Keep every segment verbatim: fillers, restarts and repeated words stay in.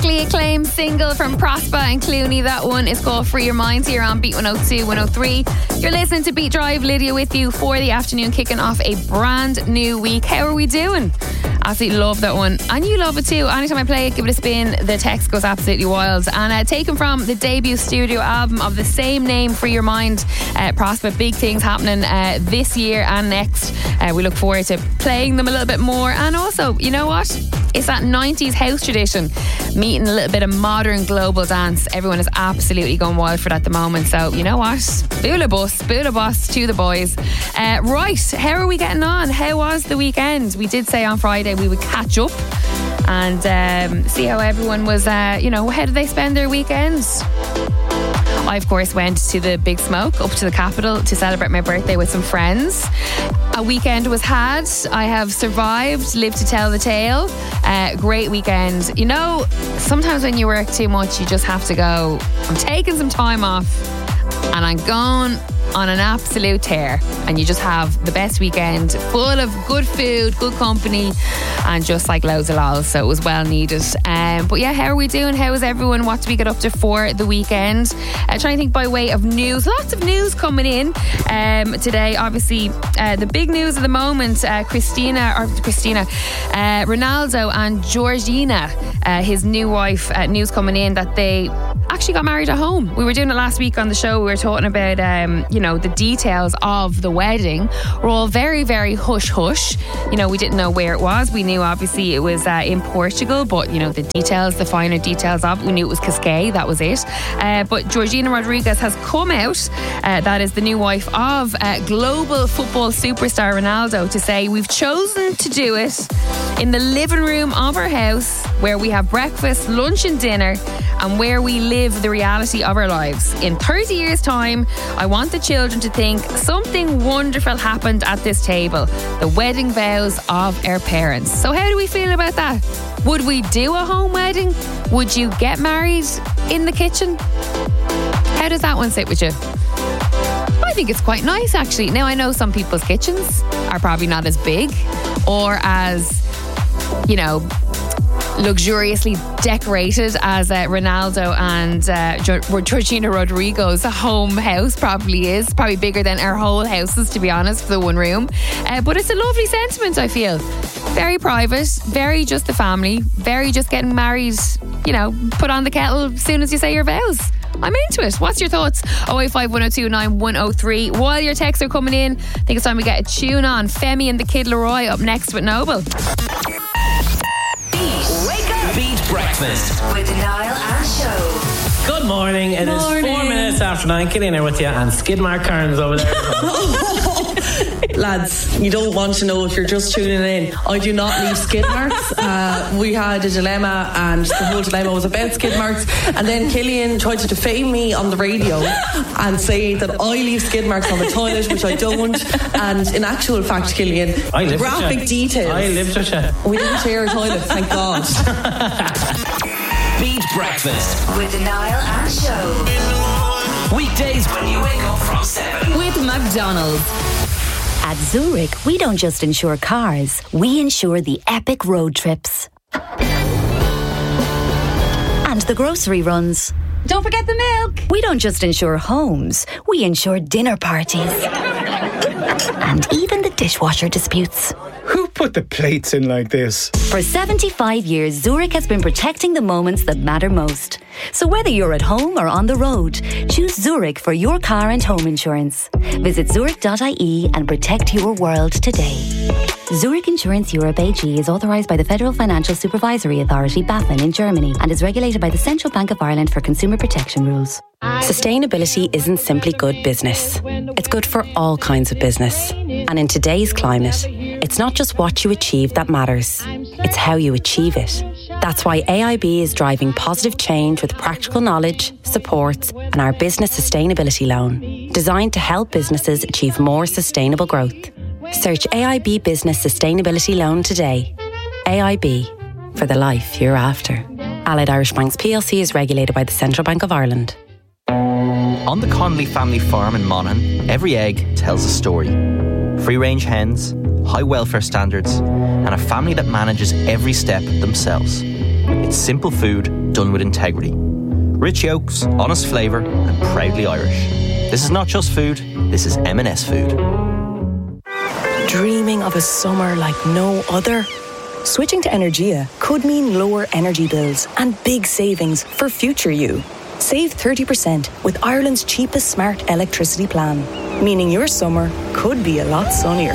critically acclaimed single from Prosper and Clooney. That one is called Free Your Mind here on Beat one oh two, one oh three. You're listening to Beat Drive. Lydia with you for the afternoon, kicking off a brand new week. How are we doing? Absolutely love that one. And you love it too. Anytime I play it, give it a spin. The text goes absolutely wild. And uh, taken from the debut studio album of the same name, Free Your Mind, uh, Prosper. Big things happening uh, this year and next. Uh, we look forward to playing them a little bit more. And also, you know what? It's that nineties house tradition meeting a little bit of modern global dance. Everyone is absolutely going wild for that at the moment. So, you know what? Boola bus, boola bus to the boys. Uh, right, how are we getting on? How was the weekend? We did say on Friday we would catch up and um, see how everyone was, uh, you know, how did they spend their weekends? I, of course, went to the Big Smoke up to the capital to celebrate my birthday with some friends. A weekend was had. I have survived, lived to tell the tale. Uh, great weekend. You know, sometimes when you work too much, you just have to go, I'm taking some time off and I'm going on an absolute tear, and you just have the best weekend full of good food, good company, and just like loads of lols. So it was well needed. Um, but yeah, how are we doing? How is everyone? What do we get up to for the weekend? Uh, trying to think by way of news. Lots of news coming in um, today. Obviously, uh, the big news of the moment: uh, Christina or Christina, uh, Ronaldo and Georgina, uh, his new wife. Uh, news coming in that they actually got married at home. We were doing it last week on the show. We were talking about, um, you know, the details of the wedding. We're all very, very hush hush. You know, we didn't know where it was. We knew obviously it was uh, in Portugal, but you know, the details, the finer details of it, we knew it was Cascais. That was it. Uh, but Georgina Rodriguez has come out. Uh, that is the new wife of uh, global football superstar Ronaldo, to say we've chosen to do it in the living room of our house, where we have breakfast, lunch, and dinner, and where we live the reality of our lives. In thirty years' time, I want the children to think something wonderful happened at this table. The wedding vows of our parents. So how do we feel about that? Would we do a home wedding? Would you get married in the kitchen? How does that one sit with you? I think it's quite nice, actually. Now, I know some people's kitchens are probably not as big or as, you know, luxuriously decorated as uh, Ronaldo and uh, Georgina Rodrigo's home house probably is. Probably bigger than our whole houses, to be honest, for the one room. Uh, but it's a lovely sentiment, I feel. Very private, very just the family, very just getting married, you know, put on the kettle as soon as you say your vows. I'm into it. What's your thoughts? oh eight five, one oh two, nine one oh three. While your texts are coming in, I think it's time we get a tune on. Femi and the Kid Leroy up next with Noble. Beat Breakfast with Niall and Show. Good morning. It morning. is four minutes after nine. Killian here with you, and Skidmark Carnes over there. Lads, you don't want to know if you're just tuning in. I do not leave skid marks. Uh, we had a dilemma, and the whole dilemma was about skid marks. And then Killian tried to defame me on the radio and say that I leave skid marks on the toilet, which I don't. And in actual fact, Killian, I lived graphic with you. details. I lived with you. We didn't share a toilet, thank God. Beat Breakfast With Niall and Show. weekdays when you wake up from seven. With McDonald's. At Zurich, we don't just insure cars, we insure the epic road trips. And the grocery runs. Don't forget the milk. We don't just insure homes, we insure dinner parties. And even the dishwasher disputes. Who put the plates in like this? For seventy-five years, Zurich has been protecting the moments that matter most. So whether you're at home or on the road, choose Zurich for your car and home insurance. Visit zurich dot I E and protect your world today. Zurich Insurance Europe A G is authorised by the Federal Financial Supervisory Authority, BaFin, in Germany, and is regulated by the Central Bank of Ireland for consumer protection rules. Sustainability isn't simply good business. It's good for all kinds of business. And in today's climate, it's not just what you achieve that matters. It's how you achieve it. That's why A I B is driving positive change with practical knowledge, support, and our business sustainability loan, designed to help businesses achieve more sustainable growth. Search A I B Business Sustainability Loan today. A I B, for the life you're after. Allied Irish Banks P L C is regulated by the Central Bank of Ireland. On the Connolly family farm in Monaghan, every egg tells a story. Free-range hens, high welfare standards, and a family that manages every step themselves. It's It's simple food done with integrity. Rich yolks, honest flavour and proudly Irish. This is not just food, this is M and S food. Dreaming of a summer like no other? Switching to Energia could mean lower energy bills and big savings for future you. Save thirty percent with Ireland's cheapest smart electricity plan, meaning your summer could be a lot sunnier.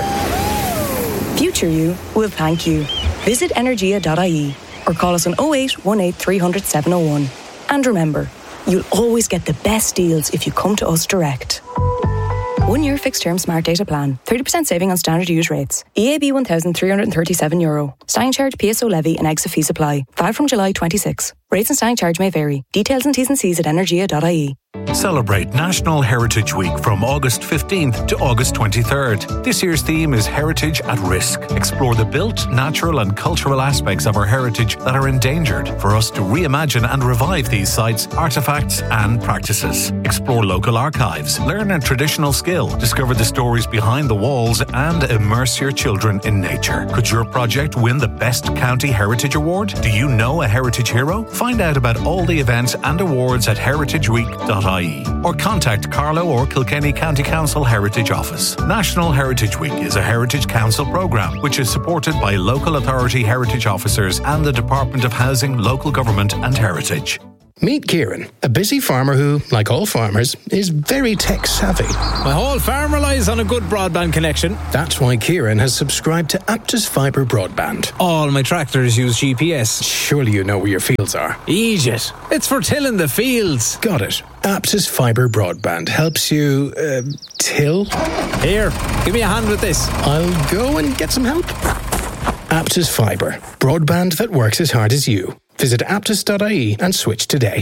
Future you will thank you. Visit energia dot I E or call us on oh eight one eight three hundred seven oh one. And remember, you'll always get the best deals if you come to us direct. One year fixed term smart data plan. thirty percent saving on standard use rates. E A B one thousand three hundred thirty-seven euro. Standing charge, P S O levy and exit fees apply. Valid from July twenty-sixth. Rates and standing charge may vary. Details and T's and C's at energia dot I E. Celebrate National Heritage Week from August fifteenth to August twenty-third. This year's theme is Heritage at Risk. Explore the built, natural and cultural aspects of our heritage that are endangered for us to reimagine and revive these sites, artefacts and practices. Explore local archives, learn a traditional skill, discover the stories behind the walls and immerse your children in nature. Could your project win the Best County Heritage Award? Do you know a heritage hero? Find out about all the events and awards at heritage week dot I E or contact Carlow or Kilkenny County Council Heritage Office. National Heritage Week is a Heritage Council programme which is supported by local authority heritage officers and the Department of Housing, Local Government and Heritage. Meet Kieran, a busy farmer who, like all farmers, is very tech savvy. My whole farm relies on a good broadband connection. That's why Kieran has subscribed to Aptus Fibre Broadband. All my tractors use G P S. Surely you know where your fields are. Egypt. It's for tilling the fields. Got it. Aptus Fibre Broadband helps you, uh, till? Here, give me a hand with this. I'll go and get some help. Aptus Fibre. Broadband that works as hard as you. Visit aptus dot I E and switch today.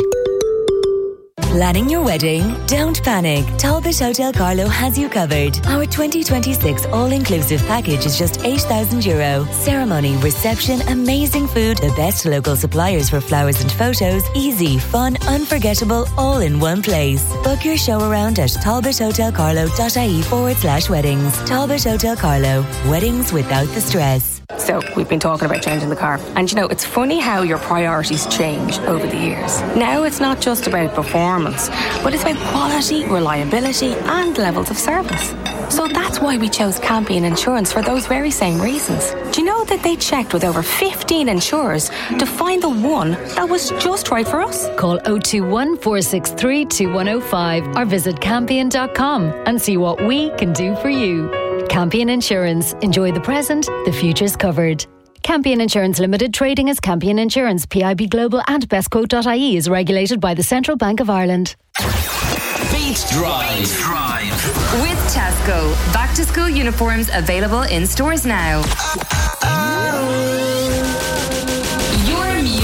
Planning your wedding? Don't panic. Talbot Hotel Carlow has you covered. Our twenty twenty-six all-inclusive package is just eight thousand euro. Ceremony, reception, amazing food, the best local suppliers for flowers and photos, easy, fun, unforgettable, all in one place. Book your show around at talbot hotel carlow dot I E forward slash weddings. Talbot Hotel Carlow. Weddings without the stress. So, we've been talking about changing the car. And you know, it's funny how your priorities change over the years. Now it's not just about performance, but it's about quality, reliability and levels of service. So that's why we chose Campion Insurance for those very same reasons. Do you know that they checked with over fifteen insurers to find the one that was just right for us? Call oh two one, four six three, two one oh five or visit campion dot com and see what we can do for you. Campion Insurance. Enjoy the present, the future's covered. Campion Insurance Limited, trading as Campion Insurance, P I B Global and bestquote dot I E is regulated by the Central Bank of Ireland. Beat Drive. Drive. With Tesco. Back to school uniforms available in stores now.